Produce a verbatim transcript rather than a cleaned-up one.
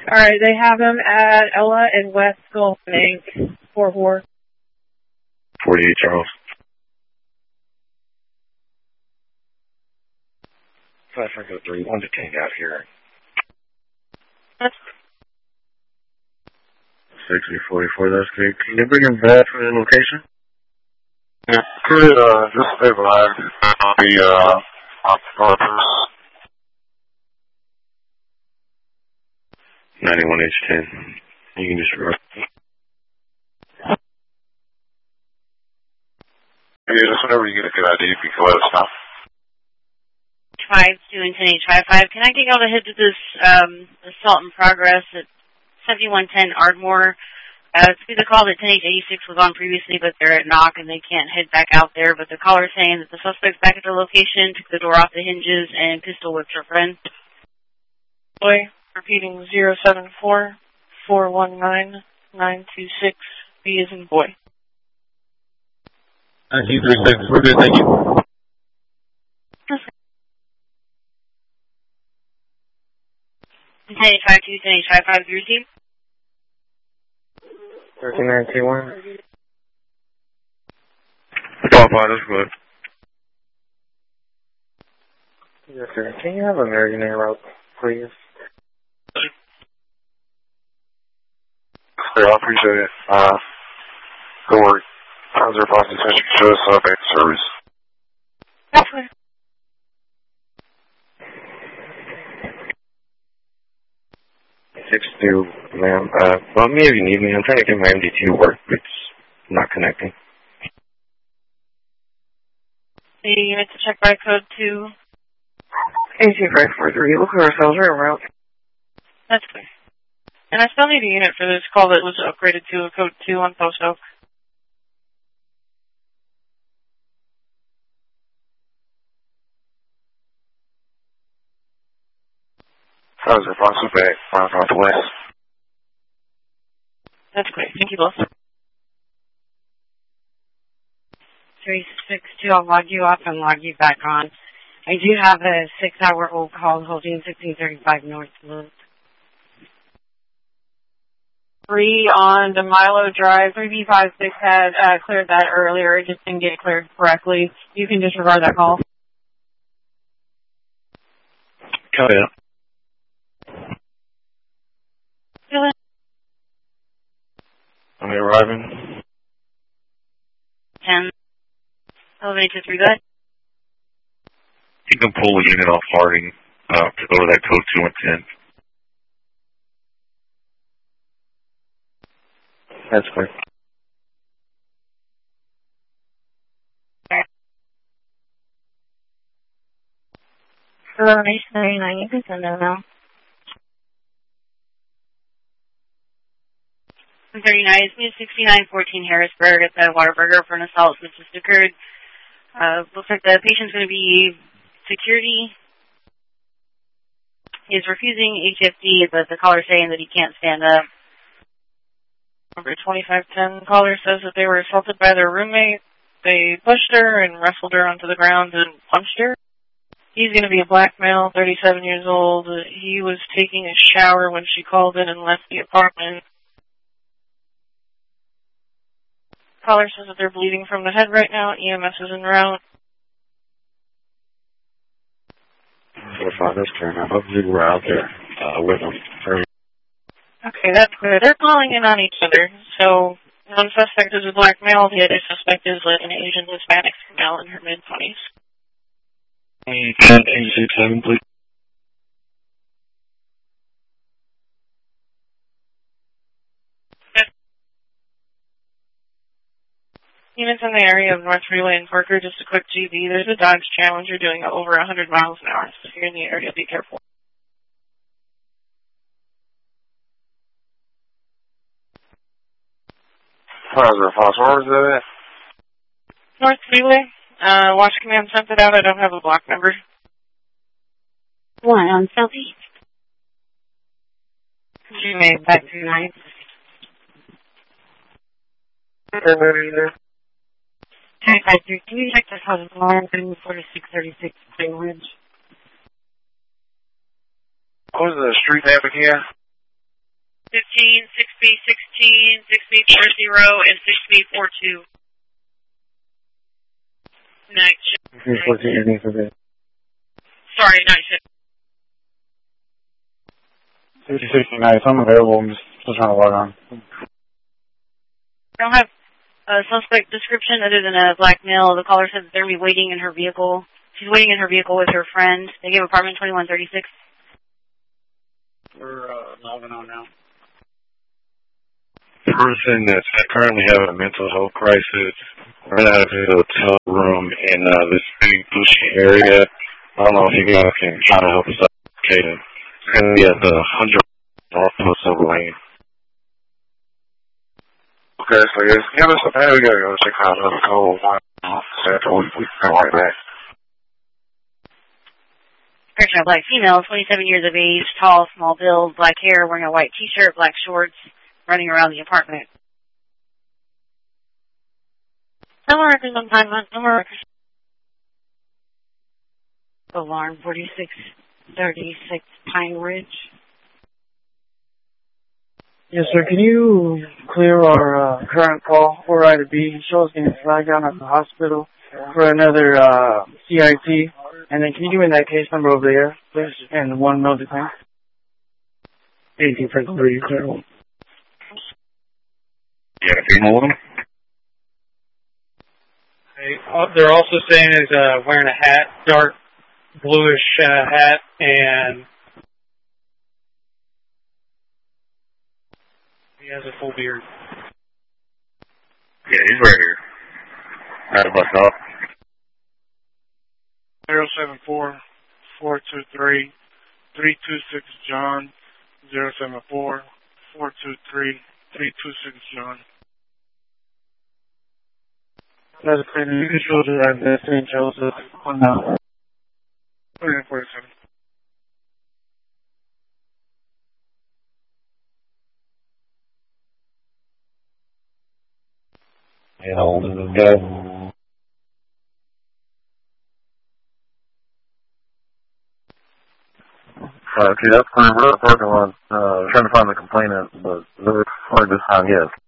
All right, they have him at Ella and West Gulf Bank, four four. forty-eight, Charles. five Franco three, one detained out here. sixty forty-four, that's good. Can you bring him back for the location? Yeah, could, uh, just stay by the, uh, office. ninety-one H ten. You can just run. Yeah, just whenever you get a good idea, if you can let us know. five two and ten H five five. Can I get y'all to head to this um, assault in progress at seventy-one ten Ardmore? Uh, it's through the call that ten H eighty-six was on previously, but they're at knock and they can't head back out there. But the caller is saying that the suspect's back at their location, took the door off the hinges, and pistol whipped her friend. Boy, repeating zero seven four four one nine nine two six. B is in boy. nine two three six, we're good, thank you. ten H five two, ten H five five, you receive? thirty-nine T one. Papa, that's good. Yes, sir. Can you have American Air route, please? Clear, I appreciate it. Uh, good work. How's your boss attention? Show us up at service. That's clear. six two, ma'am. Uh, well, me if you need me. I'm trying to get my M D T to work, but it's not connecting. The unit to check by code two. A C five four three, look at ourselves, we're en route. That's clear. And I still need a unit for this call that was upgraded to a code two on Post Oak. How's your boss back? Five Northwest. That's great. Thank you both. three six two, I'll log you off and log you back on. I do have a six-hour-old call holding sixteen thirty-five North Loop. Three on the Milo Drive. three B five six had uh, cleared that earlier. It just didn't get cleared correctly. You can disregard that call. Cut it. Are they arriving? ten. Elevate to three, good. You can pull a unit off Harding uh, to go to that code two and ten. That's clear. Elevation thirty-nine, you can send them now. thirty-nine, it's me sixty-nine fourteen Harrisburg at the Waterburger for an assault which just occurred. Uh, looks like the patient's going to be security. He's refusing H F D, but the caller's saying that he can't stand up. Number twenty-five ten caller says that they were assaulted by their roommate. They pushed her and wrestled her onto the ground and punched her. He's going to be a black male, thirty-seven years old. He was taking a shower when she called in and left the apartment. Caller says that they're bleeding from the head right now. E M S is en route. Four five, that's clear. I hope you were out there uh, with them. Okay, that's clear. They're calling in on each other. So one suspect is a black male. The other suspect is like an Asian Hispanic female in her mid-twenties. ten eight six seven, please. Units in the area of North Freeway and Parker, just a quick G B. There's a Dodge Challenger doing over one hundred miles an hour. So if you're in the area, be careful. How's your boss? Where was that at? North Freeway. Uh, Watch Command sent it out. I don't have a block number. One on Southeast. G made back to nine. ten five three, can you check this house alarm through forty-six thirty-six Plain Ridge? What was the street name again? fifteen, six B sixteen, six B forty, and six B forty-two. Night shift. six B fourteen, evening for this. Sorry, night shift. fifty sixty-nine, I'm available. I'm just still trying to log on. I don't have a suspect description other than a black male. The caller said that they're going to be waiting in her vehicle. She's waiting in her vehicle with her friend. They gave apartment twenty-one thirty-six. We're uh, logging on now. Person that's currently having a mental health crisis right out of his hotel room in uh, this big bushy area. I don't know if you guys can kind of help us out. Okay, it's going to be at the one hundred North Silver Lane. Okay, so yes, give us a pay. We gotta go check out another call. After we we come right back. Correction, a black female, twenty-seven years of age, tall, small build, black hair, wearing a white t-shirt, black shorts, running around the apartment. No more records on time, no more records. Alarm forty-six thirty-six Pine Ridge. Yes, sir. Can you clear our uh, current call or item B and show us getting flagged down at the hospital for another uh, C I T? And then can you give me that case number over there, please, and one no decline? eighteen Franklin, are you clear? Yeah, do you know them? They, uh, they're also saying is uh, wearing a hat, dark bluish uh, hat, and he has a full beard. Yeah, he's right here. Out of bus off. zero seven four, four two three, three two six John, zero seven four, four two three, three two six John. That's great. You can show the right Saint Joseph on now. twenty-nine forty-seven. You know, the guy. Uh, okay, that's fine. We're at the parking lot, uh, trying to find the complainant, but it looks like this time, yes.